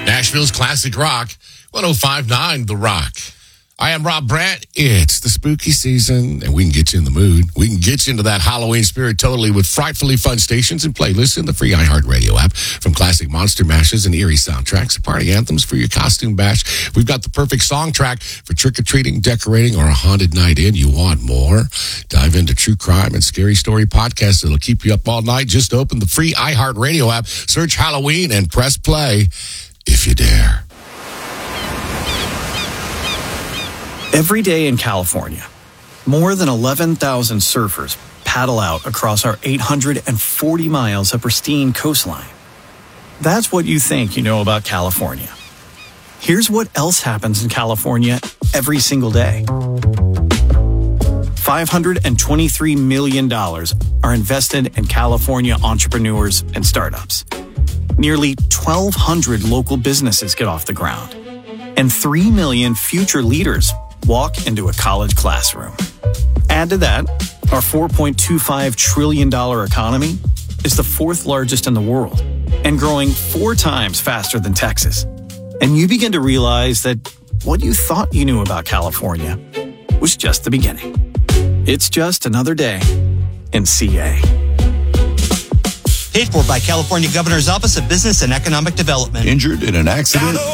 Nashville's classic rock, 105.9 The Rock. I am Rob Brandt. It's the spooky season, and we can get you in the mood. We can get you into that Halloween spirit totally with frightfully fun stations and playlists in the free iHeartRadio app. From classic monster mashes and eerie soundtracks to party anthems for your costume bash. We've got the perfect song track for trick-or-treating, decorating, or a haunted night in. You want more? Dive into true crime and scary story podcasts that'll keep you up all night. Just open the free iHeartRadio app, search Halloween, and press play if you dare. Every day in California, more than 11,000 surfers paddle out across our 840 miles of pristine coastline. That's what you think you know about California. Here's what else happens in California every single day. $523 million are invested in California entrepreneurs and startups. Nearly 1,200 local businesses get off the ground, and 3 million future leaders walk into a college classroom. Add to that, our $4.25 trillion economy is the fourth largest in the world and growing 4 times faster than Texas. And you begin to realize that what you thought you knew about California was just the beginning. It's just another day in CA. Paid for by California Governor's Office of Business and Economic Development. Injured in an accident?